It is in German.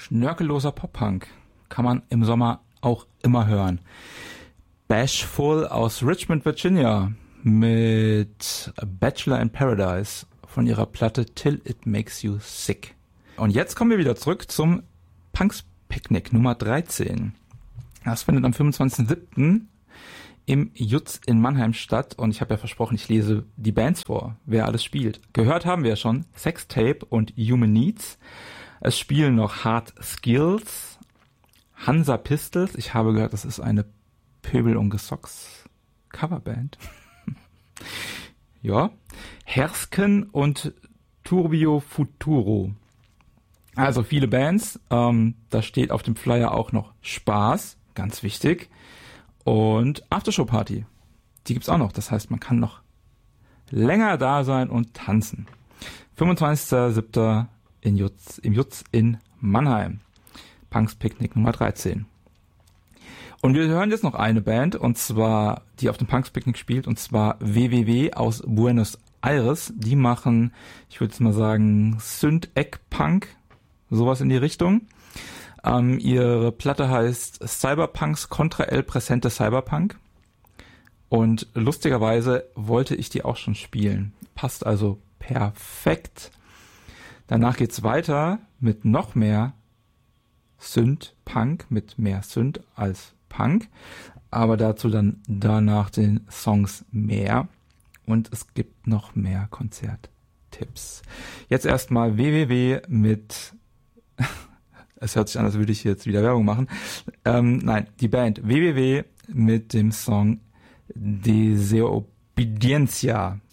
Schnörkelloser Pop-Punk kann man im Sommer auch immer hören. Bashful aus Richmond, Virginia mit Bachelor in Paradise von ihrer Platte Till It Makes You Sick. Und jetzt kommen wir wieder zurück zum Punks Picknick Nummer 13. Das findet am 25.07. im Jutz in Mannheim statt und ich habe ja versprochen, ich lese die Bands vor, wer alles spielt. Gehört haben wir ja schon Sextape und Human Needs. Es spielen noch Hard Skills, Hansa Pistols. Ich habe gehört, das ist eine Pöbel und Gesocks Coverband. Ja. Hersken und Turbio Futuro. Also viele Bands. Da steht auf dem Flyer auch noch Spaß, ganz wichtig. Und Aftershow Party. Die gibt's auch noch. Das heißt, man kann noch länger da sein und tanzen. 25.07. im Jutz in Mannheim. Punks Picknick Nummer 13. Und wir hören jetzt noch eine Band, und zwar, die auf dem Punks Picknick spielt, und zwar WWW aus Buenos Aires. Die machen, ich würde jetzt mal sagen, Synth-Egg-Punk, sowas in die Richtung. Ihre Platte heißt Cyberpunks Contra El Presente Cyberpunk. Und lustigerweise wollte ich die auch schon spielen. Passt also perfekt. Danach geht's weiter mit noch mehr Synth-Punk, mit mehr Synth als Punk. Aber dazu dann danach den Songs mehr. Und es gibt noch mehr Konzerttipps. Jetzt erstmal WWW mit... Es hört sich an, als würde ich jetzt wieder Werbung machen. Nein, die Band WWW mit dem Song Desobediencia.